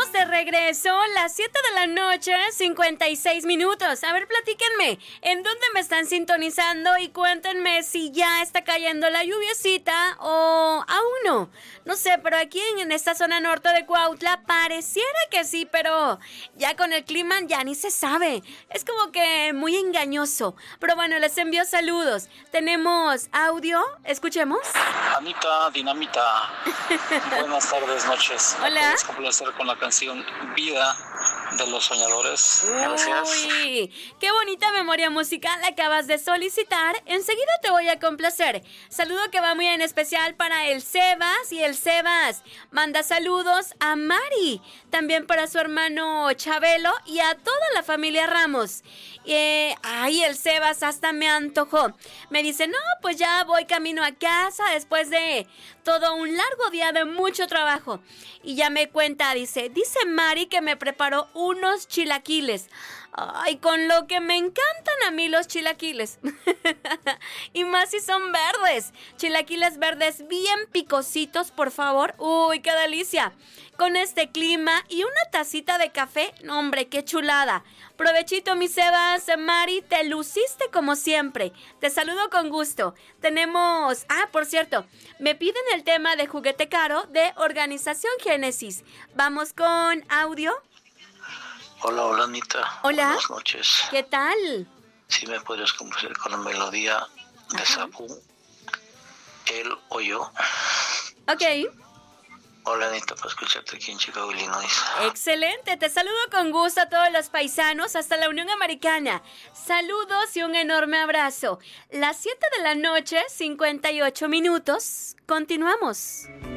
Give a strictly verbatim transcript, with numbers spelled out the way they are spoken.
estamos de regreso, las siete de la noche, cincuenta y seis minutos. A ver, platíquenme, ¿en dónde me están sintonizando? Y cuéntenme si ya está cayendo la lluviecita o aún no. No sé, pero aquí en, en esta zona norte de Cuautla pareciera que sí, pero ya con el clima ya ni se sabe. Es como que muy engañoso. Pero bueno, les envío saludos. Tenemos audio, escuchemos. Anita Dinamita, buenas tardes, noches. Hola. ¿Me puedes complacer con la canción Vida de los Soñadores? Gracias. Uy, qué bonita memoria musical acabas de solicitar. Enseguida te voy a complacer. Saludo que va muy en especial para el Sebas, y el Sebas manda saludos a Mari, también para su hermano Chabelo y a toda la familia Ramos. Eh, ay, el Sebas hasta me antojó. Me dice, no, pues ya voy camino a casa después de todo un largo día de mucho trabajo. Y ya me cuenta, dice, dice Mari que me preparó unos chilaquiles. Ay, con lo que me encantan a mí los chilaquiles. Y más si son verdes. Chilaquiles verdes bien picositos, por favor. Uy, qué delicia. Con este clima y una tacita de café, no, hombre, qué chulada. Provechito, mi Sebas. Mari, te luciste como siempre. Te saludo con gusto. Tenemos... Ah, por cierto, me piden el tema de Juguete Caro de Organización Génesis. Vamos con audio. Hola, hola, Anita. Hola. Buenas noches. ¿Qué tal? Si me podrías complacer con la melodía de Ajá. Sabu, él o yo. Ok. Hola, Anita, para escucharte aquí en Chicago, Illinois. Excelente, te saludo con gusto a todos los paisanos hasta la Unión Americana. Saludos y un enorme abrazo. Las siete de la noche, cincuenta y ocho minutos. Continuamos.